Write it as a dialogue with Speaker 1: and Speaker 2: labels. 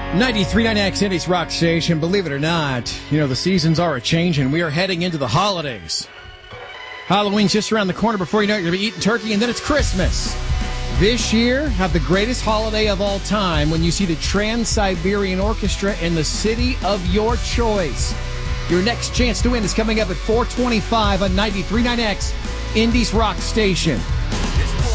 Speaker 1: 93.9X Indies Rock Station. Believe it or not, the seasons are a-changing. We are heading into the holidays. Halloween's just around the corner. Before you know it, you're going to be eating turkey, and then it's Christmas. This year, have the greatest holiday of all time when you see the Trans-Siberian Orchestra in the city of your choice. Your next chance to win is coming up at 4:25 on 93.9X Indies Rock Station.